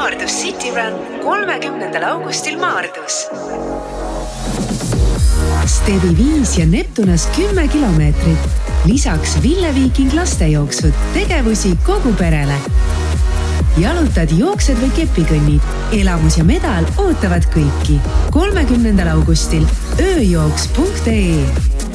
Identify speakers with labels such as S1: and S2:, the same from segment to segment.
S1: Maardus City Run 30. augustil Maardus. Stevi 5 ja Neptunas 10 kilomeetrit. Lisaks Ville Viiking lastejooksud, tegevusi kogu perele. Jalutad, jooksed või kepikõnnid. Elamus ja medal ootavad kõiki. 30. augustil ööjooks.ee.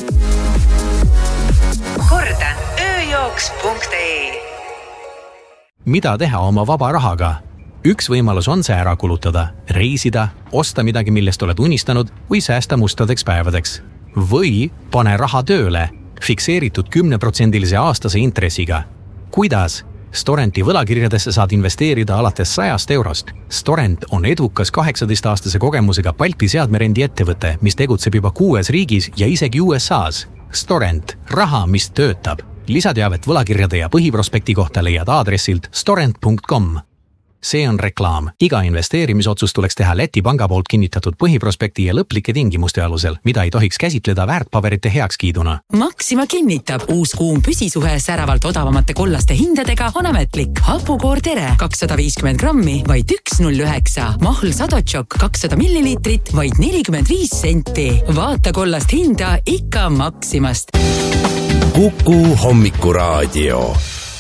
S1: Kordan, ööjooks.ee.
S2: Mida teha oma vaba rahaga? Üks võimalus on see ära kulutada, reisida, osta midagi, millest oled unistanud või säästa mustadeks päevadeks. Või pane raha tööle, fikseeritud 10% aastase intressiga. Kuidas? Storenti võlakirjadesse saad investeerida alates 100 eurost. Storent on edukas 18-aastase kogemusega Balti seadmerendi ettevõte, mis tegutseb juba 6 riigis ja isegi USAs. Storent, raha, mis töötab. Lisateavet võlakirjade ja põhiprospekti kohta leiad aadressilt storent.com. See on reklaam. Iga investeerimisotsus tuleks teha Läti panga poolt kinnitatud põhiprospekti ja lõplike tingimuste alusel, mida ei tohiks käsitleda väärtpaberite heakskiiduna.
S3: Maxima kinnitab, uus kuum püsisuhe säravalt odavamate kollaste hindadega on ametlik. Hapukoor Tere 250 grammi, vaid 1,09. Mahl Sadotšok 200 milliliitrit, vaid 45 senti. Vaata kollast hinda ikka Maximast.
S4: Kuku hommikuraadio.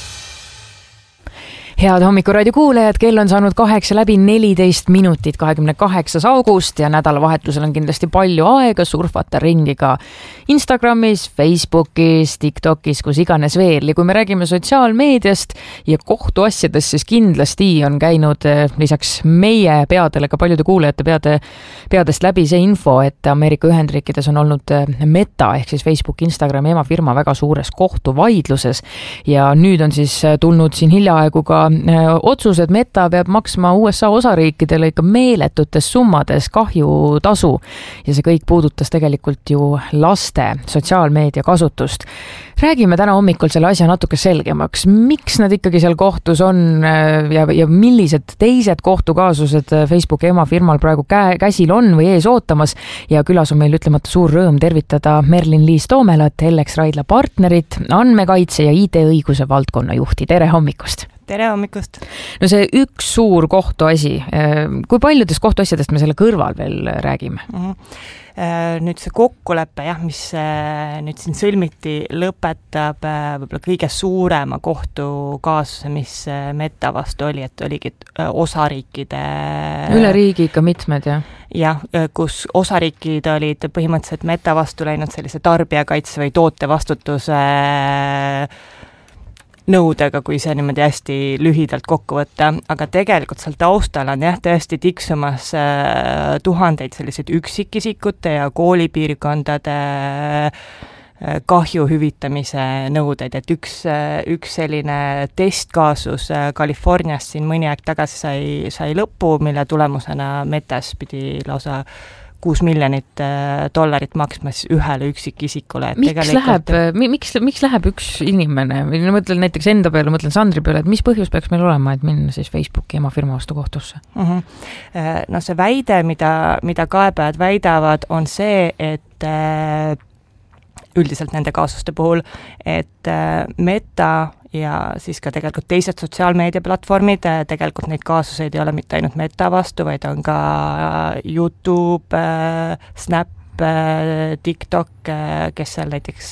S5: Head hommikuraadio kuulajad, kell on saanud 8 läbi 14 minutit, 28. august ja nädalavahetusel on kindlasti palju aega surfata ringi ka Instagramis, Facebookis, TikTokis, kus iganes veel. Ja kui me räägime sotsiaalmeediast ja kohtuasjadest, siis kindlasti on käinud lisaks meie peadele ka paljude kuulajate peadest läbi see info, et Ameerika Ühendriikides on olnud Meta ehk siis Facebook, Instagrami emafirma väga suures kohtuvaidluses ja nüüd on siis tulnud siin hiljaaegu ka otsus, et Meta peab maksma USA osariikidele ikka meeletutes summades kahjutasu ja see kõik puudutas tegelikult ju laste sotsiaalmeedia kasutust. Räägime täna hommikul selle asja natuke selgemaks. Miks nad ikkagi seal kohtus on ja millised teised kohtukaasused Facebook emafirmal praegu käsil on või ees ootamas ja külas on meil ütlemata suur rõõm tervitada Merlin-Liis Toomelat, Ellex Raidla partnerit, andmekaitse ja IT-õiguse valdkonna juhti. Tere hommikust!
S6: Tere hommikust! No
S5: see üks suur kohtuasi, kui paljudest kohtuasjadest me selle kõrval veel räägime?
S6: Nüüd see kokkulepe, mis nüüd siin sõlmiti, lõpetab võib-olla kõige suurema kohtukaasuse, mis Meta vastu oli, et oligi osariikide...
S5: Üle riigi ikka mitmed, jah?
S6: Jah, kus osariikid olid põhimõtteliselt Meta vastu läinud sellise tarbijakaitse või tootevastutuse nõudega, kui see niimoodi hästi lühidalt kokku võtta, aga tegelikult seal taustal on tõesti tiksumas tuhandeid selliseid üksikisikute ja koolipiirkondade kahju hüvitamise nõudeid, et üks selline testkaasus Californias siin mõni aeg tagasi sai lõppu, mille tulemusena Metas pidi lausa 6 miljonit dollarit maksma ühele üksikisikule.
S5: Miks läheb üks inimene? Ma mõtlen näiteks enda peale, mõtlen Sandri peale, et mis põhjus peaks meil olema, et minna siis Facebooki emafirma vastu kohtusse?
S6: No see väide, mida kaebajad väidavad, on see, et üldiselt nende kaasuste puhul, et Meta ja siis ka tegelikult teised sotsiaalmeediaplatvormid, tegelikult neid kaasuseid ei ole mitte ainult Meta vastu, vaid on ka YouTube, Snap, TikTok, kes seal näiteks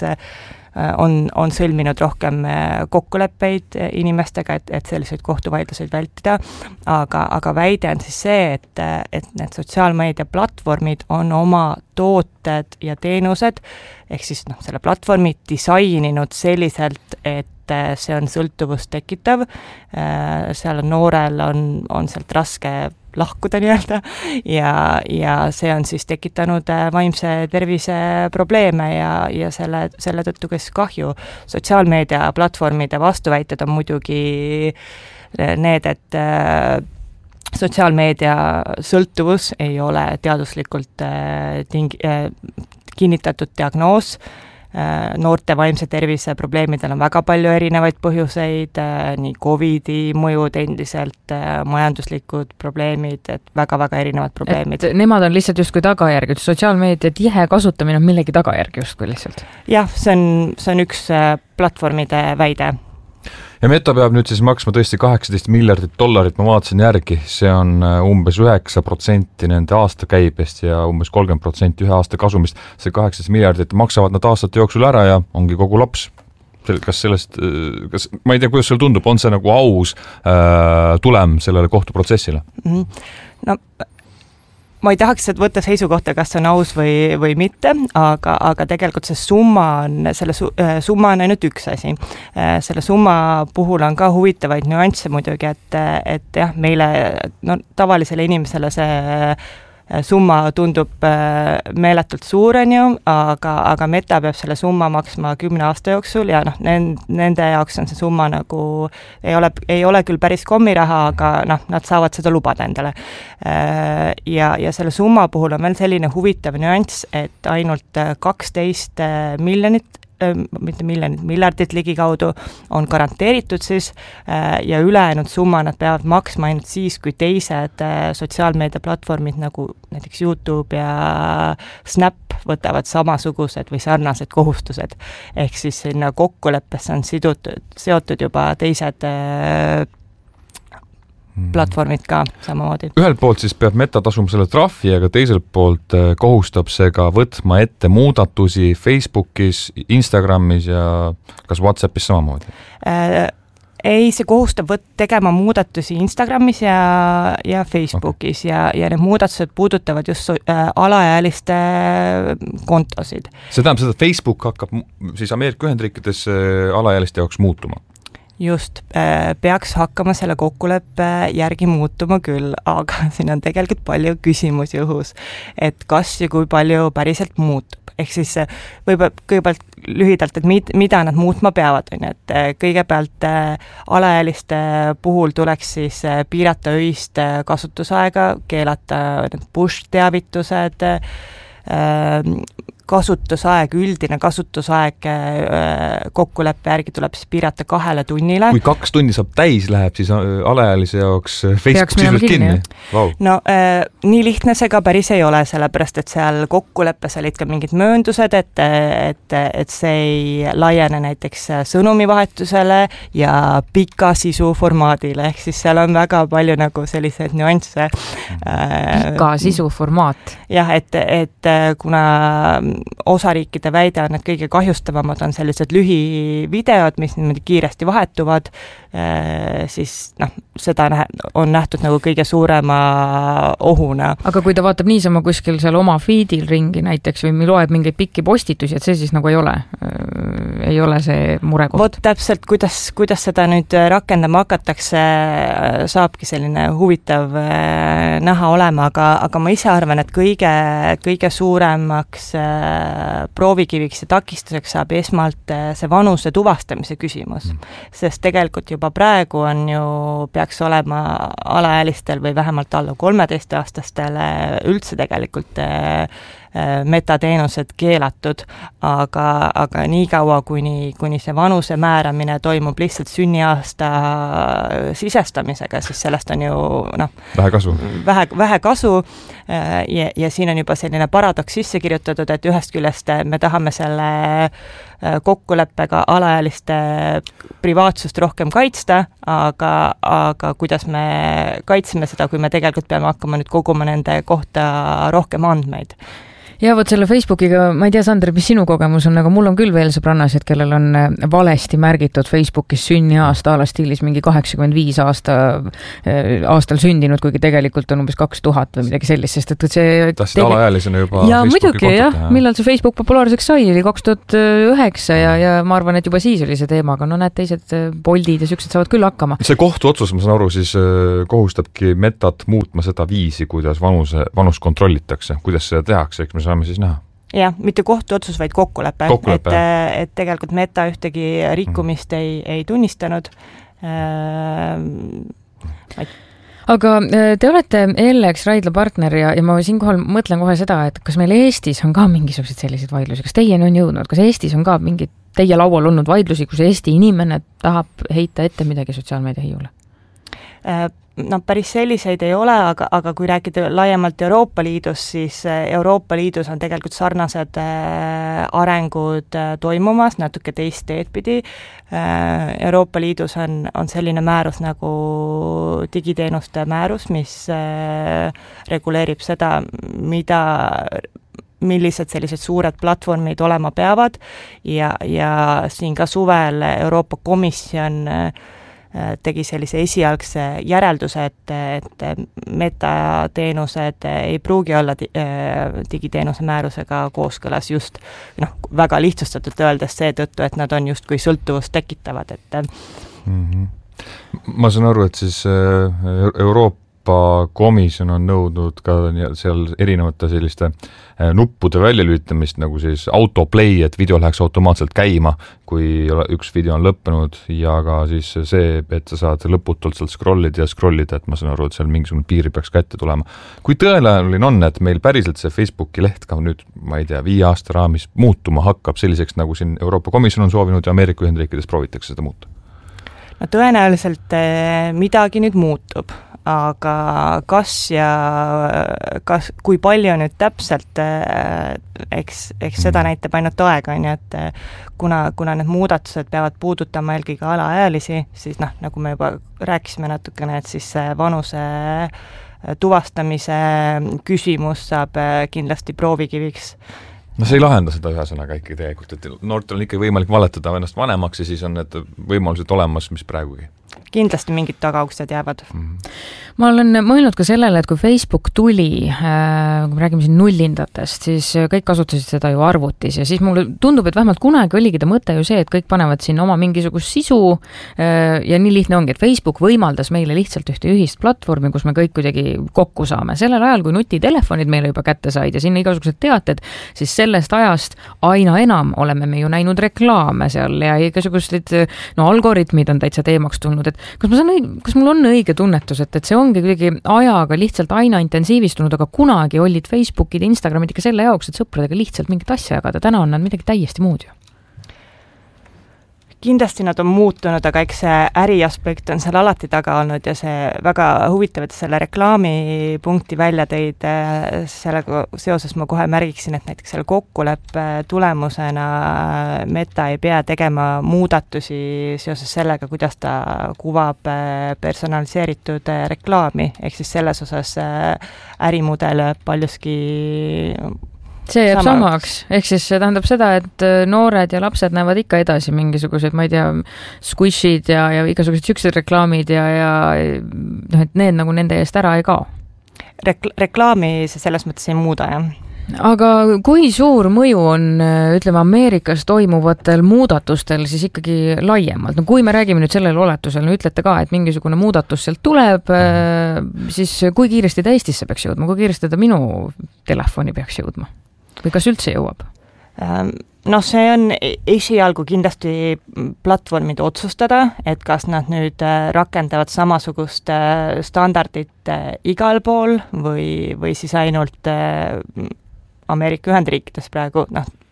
S6: on sõlminud rohkem kokkuleppeid inimestega, et selliseid kohtuvaidluseid vältida, aga väide on siis see, et need sotsiaalmeediaplatvormid on oma tooted ja teenused, ehk siis selle platvormi disaininud selliselt, et see on sõltuvust tekitav, seal on noorel on sealt raske lahkuda nii-öelda ja see on siis tekitanud vaimse tervise probleeme ja selle tõttu kes kahju. Sotsiaalmeedia platvormide vastuväited on muidugi need, et sotsiaalmeedia sõltuvus ei ole teaduslikult kinnitatud diagnoos. Noorte vaimse tervise probleemidel on väga palju erinevaid põhjuseid, nii COVID-i mõjud endiselt, majanduslikud probleemid, et väga-väga erinevad probleemid.
S5: Et nemad on lihtsalt justkui tagajärg, sotsiaalmeedia tihe kasutamine on millegi tagajärg justkui lihtsalt?
S6: Jah, see on üks platvormide väide.
S7: Ja Meta peab nüüd siis maksma tõesti $18 miljardit, ma vaatasin järgi, see on umbes 9% nende aastakäibest ja umbes 30% ühe aasta kasumist. See 18 miljardit maksavad nad aastate jooksul ära ja ongi kogu laps. Kas sellest, ma ei tea, kuidas sulle tundub, on see nagu aus tulem sellele kohtuprotsessile?
S6: No, ma ei tahaks võtta seisukohta, kas see on aus või mitte, aga tegelikult see summa on ainult üks asi. Selle summa puhul on ka huvitavaid nüansse muidugi, et jah, meile, tavalisele inimesele see summa tundub meeletult suuren ju, aga Meta peab selle summa maksma 10 aasta jooksul ja nende jaoks on see summa nagu ei ole küll päris kommiraha, aga nad saavad seda lubada endale. Ja selle summa puhul on veel selline huvitav nüanss, et ainult 12 miljardit ligikaudu on garanteeritud siis ja ülejäänud summa nad peavad maksma ainult siis, kui teised sotsiaalmeediaplatvormid nagu näiteks YouTube ja Snap võtavad samasugused või sarnased kohustused. Ehk siis sinna kokkuleppesse on seotud juba teised platvormid ka samamoodi.
S7: Ühelt poolt siis peab Meta tasuma selle trahvi, aga teiselt poolt kohustab see ka võtma ette muudatusi Facebookis, Instagramis ja kas WhatsAppis samamoodi?
S6: Ei, see kohustab tegema muudatusi Instagramis ja Facebookis ja need muudatused puudutavad just alaealiste kontosid.
S7: See tähendab seda, et Facebook hakkab siis Ameerika Ühendriikides alaealiste jaoks muutuma?
S6: Just, peaks hakkama selle kokkuleppe järgi muutuma küll, aga siin on tegelikult palju küsimusi õhus, et kas ja kui palju päriselt muutub. Ehk siis kõigepealt lühidalt, et mida nad muutma peavad, et kõigepealt alaealiste puhul tuleks siis piirata öist kasutusaega, keelata push-teavitused, kasutusaeg, üldine kasutusaeg kokkuleppe järgi tuleb siis piirata 2 tunnile.
S7: Kui 2 tunni saab täis läheb, siis alaealise jaoks Facebook sisuliselt kinni. Wow.
S6: No nii lihtne see ka päris ei ole, sellepärast et seal kokkuleppes olid ka mingid mööndused, et see ei laiene näiteks sõnumivahetusele ja pika sisu formaadile, ehk siis seal on väga palju nagu selliseid nüansse.
S5: Pika sisu formaat.
S6: Jah, et kuna osariikide väide on, et kõige kahjustavamad on sellised lühivideod, mis niimoodi kiiresti vahetuvad, siis seda on nähtud nagu kõige suurema ohuna.
S5: Aga kui ta vaatab niisama kuskil seal oma feedil ringi näiteks või loeb mingeid pikki postitusi, et see siis nagu ei ole see murekoht?
S6: Vot täpselt, kuidas seda nüüd rakendama hakatakse, saabki selline huvitav näha olema, aga ma ise arvan, et kõige suuremaks proovikiviks ja takistuseks saab esmalt see vanuse tuvastamise küsimus, sest tegelikult juba praegu on ju, peaks olema alaealistel või vähemalt alla 13-aastastele üldse tegelikult metateenused keelatud, aga nii kaua, kuni see vanuse määramine toimub lihtsalt sünniaasta sisestamisega, siis sellest on ju vähe kasu ja siin on juba selline paradoks sisse kirjutatud, et ühest küljest me tahame selle kokkuleppega alaealiste privaatsust rohkem kaitsta, aga kuidas me kaitseme seda, kui me tegelikult peame hakkama nüüd koguma nende kohta rohkem andmeid.
S5: Ja vot selle Facebookiga, ma ei tea, Sandri, mis sinu kogemus on, aga mul on küll veel sõbrannasid, kellel on valesti märgitud Facebookis sünniaasta alastiilis mingi 85 aastal sündinud, kuigi tegelikult on umbes 2000 või midagi sellist, sest et see...
S7: Tahtsid alaealisena juba
S5: ja
S7: Facebooki
S5: muidugi, jah, millal see Facebook populaarseks sai, oli 2009 ja ma arvan, et juba siis oli see teema, aga näed, teised Boltid ja süksed saavad küll hakkama.
S7: See kohtuotsus, ma saan aru, siis kohustabki Metat muutma seda viisi, kuidas vanust kontrollitakse, kuidas seda tehakse, eks me saame siis näha.
S6: Jah, mitte kohtuotsus, vaid kokkulepe. Et tegelikult Meta ühtegi rikkumist ei tunnistanud.
S5: Aga te olete LX Raidla partner ja ma siinkohal mõtlen kohe seda, et kas meil Eestis on ka mingisugused sellised vaidlusi, kas teieni on jõudnud, kas Eestis on ka mingid teie laual olnud vaidlusi, kus Eesti inimene tahab heita ette midagi sotsiaalmeedia hiiule?
S6: Päris selliseid ei ole, aga kui rääkida laiemalt Euroopa Liidus, siis Euroopa Liidus on tegelikult sarnased arengud toimumas, natuke teist teed pidi. Euroopa Liidus on selline määrus nagu digiteenuste määrus, mis reguleerib seda, millised sellised suured platvormid olema peavad ja siin ka suvel Euroopa Komisjon tegi sellise esialgse järelduse, et metateenused ei pruugi olla digiteenuse määrusega kooskõlas just väga lihtsustatult öeldes seetõttu, et nad on justkui sõltuvust tekitavad.
S7: Ma saan aru, et siis Euroopa Komisjon on nõudnud ka seal erinevate selliste nuppude väljalülitamist, nagu siis autoplay, et video läheks automaatselt käima, kui üks video on lõppenud ja ka siis see, et sa saad lõputult sealt scrollida, et ma saan aru, et seal mingisugune piiri peaks kätte tulema. Kui tõenäoline on, et meil päriselt see Facebooki leht ka nüüd, ma ei tea, 5 aasta raamis muutuma hakkab selliseks, nagu siin Euroopa Komisjon on soovinud ja Ameerika Ühendriikides proovitakse seda muuta?
S6: Tõenäoliselt midagi nüüd muutub, aga kui palju nüüd täpselt, eks seda näitab ainult aeg, et kuna need muudatused peavad puudutama eelkõige alaealisi, siis nagu me juba rääkisime natukene, et siis vanuse tuvastamise küsimus saab kindlasti proovikiviks.
S7: See ei lahenda seda ühesõnaga ikkagi tegelikult, et noortel on ikka võimalik valetada ennast vanemaks ja siis on need võimalused olemas, mis praegugi.
S6: Kindlasti mingid tagauksed jäävad.
S5: Ma olen mõelnud ka sellele, et kui Facebook tuli, kui me räägime siin nullindatest, siis kõik kasutasid seda ju arvutis ja siis mulle tundub, et vähemalt kunagi oligi ta mõte ju see, et kõik panevad siin oma mingisugust sisu ja nii lihtne ongi, et Facebook võimaldas meile lihtsalt ühte ühist platvormi, kus me kõik kuidagi kokku saame. Sellel ajal, kui nutitelefonid meile juba kätte said ja sinna igasugused teated, siis sellest ajast aina enam oleme me ju näinud reklaame seal ja igasugused algoritmid on täitsa teemaks tulnud, et kas mul on õige tunnetus, et see ongi kuidagi ajaga lihtsalt aina intensiivistunud, aga kunagi olid Facebookid ja Instagramid ikka selle jaoks, et sõpradega lihtsalt mingit asja jagada. Täna on nad midagi täiesti muud ju.
S6: Kindlasti nad on muutunud, aga eks see äriaspekt on seal alati taga olnud ja see väga huvitav, et selle reklaamipunkti välja tõid, sellega seoses ma kohe märgiksin, et näiteks selle kokkuleppe tulemusena Meta ei pea tegema muudatusi seoses sellega, kuidas ta kuvab personaliseeritud reklaami, ehk siis selles osas ärimudel paljuski
S5: see jääb samaks, ehk siis see tähendab seda, et noored ja lapsed näevad ikka edasi mingisugused, ma ei tea, squishid ja igasugused süksed reklaamid ja et need nagu nende eest ära ei kao.
S6: Reklaami see selles mõttes ei muuda, jah.
S5: Aga kui suur mõju on, ütleme, Ameerikas toimuvatel muudatustel siis ikkagi laiemalt? Kui me räägime nüüd sellel oletusel, ütlete ka, et mingisugune muudatus sealt tuleb, siis kui kiiresti ta Eestisse peaks jõudma? Kui kiiresti ta minu telefoni peaks jõudma? Või kas üldse jõuab?
S6: See on esialgu kindlasti platvormid otsustada, et kas nad nüüd rakendavad samasugust standardit igal pool või siis ainult Ameerika Ühendriikides praegu,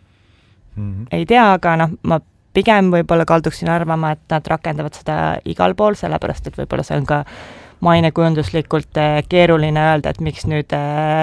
S6: ei tea, aga ma pigem võib-olla kalduksin arvama, et nad rakendavad seda igal pool, sellepärast, et võib-olla see on ka mainekujunduslikult keeruline öelda, et miks nüüd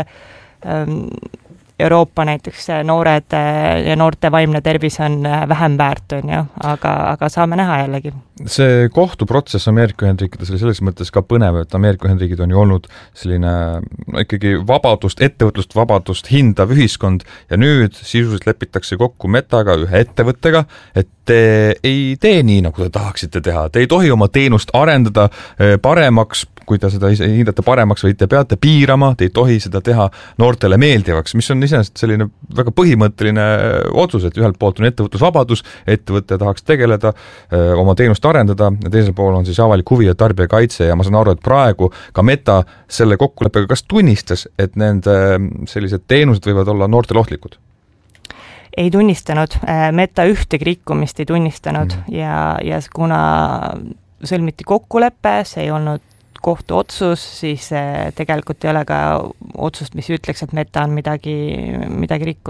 S6: Euroopa näiteks noored ja noorte vaimne tervis on vähem väärt, aga saame näha jällegi.
S7: See kohtuprotsess Ameerika Ühendriikides oli selles mõttes ka põnev, et Ameerika Ühendriigid on ju olnud selline ikkagi vabadust, ettevõtlust, vabadust hindav ühiskond ja nüüd sisuliselt lepitakse kokku Metaga, ühe ettevõttega, et te ei tee nii, nagu te tahaksite teha. Te ei tohi oma teenust arendada paremaks, kui te seda hindate paremaks või te peate piirama, te ei tohi seda teha noortele meeldivaks, mis on iseenesest selline väga põhimõtteline otsus, et ühelt poolt on ettevõtlusvabadus, ettevõtte tahaks tegeleda, oma teenust arendada ja teisel pool on siis avalik huvi ja tarbijakaitse ja ma saan aru, et praegu ka Meta selle kokkuleppega kas tunnistas, et nende sellised teenused võivad olla noortele ohtlikud?
S6: Ei tunnistanud. Meta ühtegi rikkumist ei tunnistanud ja kuna sõlmiti kokkuleppe, see ei olnud kohtu otsus, siis tegelikult ei ole ka otsust, mis ütleks, et Meta on midagi rikkunud.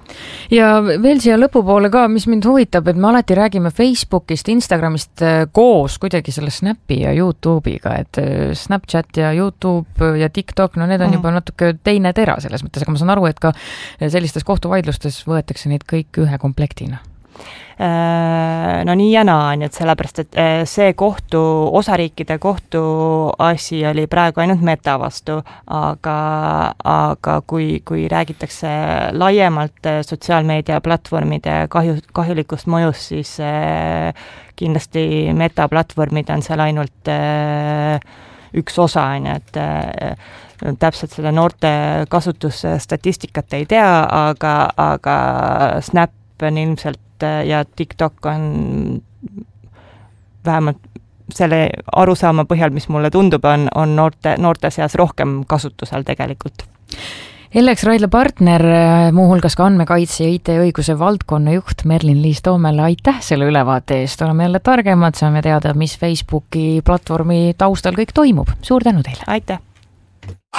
S5: Ja veel siia lõpupoole ka, mis mind huvitab, et me alati räägime Facebookist, Instagramist koos kuidagi selle Snapi ja YouTube'iga, et Snapchat ja YouTube ja TikTok, no need on juba natuke teine tera selles mõttes, aga ma saan aru, et ka sellistes kohtuvaidlustes võetakse neid kõik ühe komplektina.
S6: No nii ja naa, et sellepärast, et see osariikide kohtu asi oli praegu ainult Meta vastu, aga kui räägitakse laiemalt sotsiaalmeedia platvormide kahjulikust mõjust, siis kindlasti Meta platvormid on seal ainult üks osa, et täpselt seda noorte kasutusstatistikat ei tea, aga Snap on ilmselt ja TikTok on vähemalt selle arusaama põhjal, mis mulle tundub, on noorte seas rohkem kasutusel tegelikult.
S5: Ellex Raidla partner, muuhulgas ka andmekaitse ja IT-õiguse valdkonna juht Merlin-Liis Toomele, aitäh selle ülevaate eest, oleme jälle targemad, saame teada, mis Facebooki platvormi taustal kõik toimub. Suur tänu teile!
S6: Aitäh!